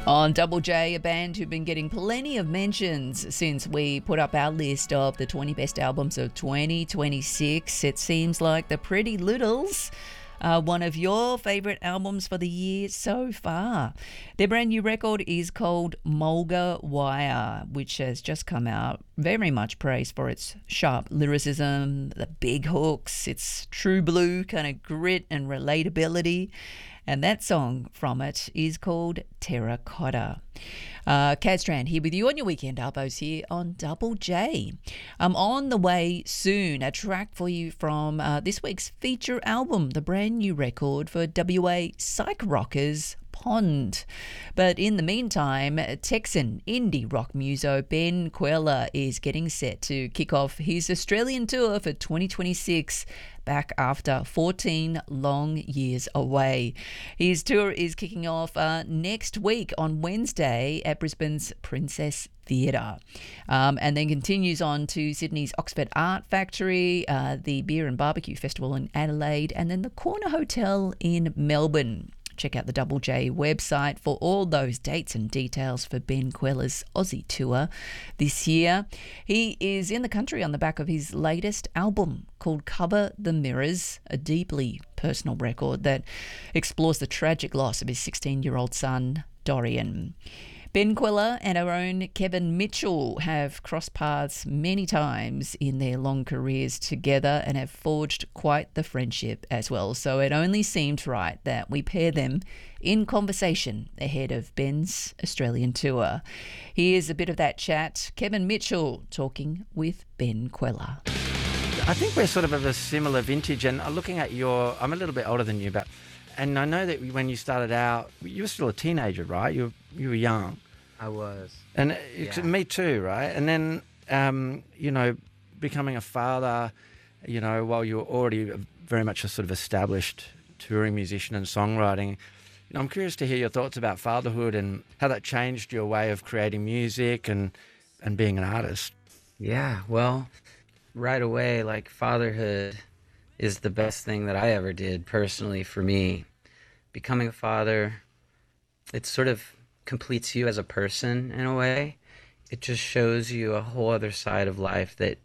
On Double J, a band who've been getting plenty of mentions since we put up our list of the 20 best albums of 2026. It seems like the Pretty Littles are one of your favourite albums for the year so far. Their brand new record is called Mulga Wire, which has just come out. Very much praised for its sharp lyricism, the big hooks, its true blue kind of grit and relatability. And that song from it is called Terracotta. Kaz Strand here with you on your weekend Arvos here on Double J. On the way soon, a track for you from this week's feature album, the brand new record for WA psych rockers Pond. But in the meantime, Texan indie rock muso Ben Queller is getting set to kick off his Australian tour for 2026, back after 14 long years away. His tour is kicking off next week on Wednesday at Brisbane's Princess Theatre, and then continues on to Sydney's Oxford Art Factory, the Beer and Barbecue Festival in Adelaide, and then the Corner Hotel in Melbourne. Check out the Double J website for all those dates and details for Ben Queller's Aussie tour this year. He is in the country on the back of his latest album called Cover the Mirrors, a deeply personal record that explores the tragic loss of his 16-year-old son, Dorian. Ben Queller and our own Kevin Mitchell have crossed paths many times in their long careers together and have forged quite the friendship as well. So it only seemed right that we pair them in conversation ahead of Ben's Australian tour. Here's a bit of that chat. Kevin Mitchell talking with Ben Queller. I think we're sort of a similar vintage, and looking at I'm a little bit older than you, and I know that when you started out, you were still a teenager, right? You were young. I was. And me too, right? And then, becoming a father, while you were already very much a sort of established touring musician and songwriting, I'm curious to hear your thoughts about fatherhood and how that changed your way of creating music and being an artist. Yeah, well, right away, fatherhood is the best thing that I ever did personally for me. Becoming a father, it sort of completes you as a person in a way. It just shows you a whole other side of life that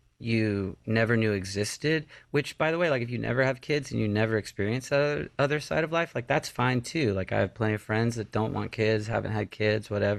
you never knew existed, which, by the way, if you never have kids and you never experience that other side of life, that's fine too. I have plenty of friends that don't want kids, haven't had kids, whatever.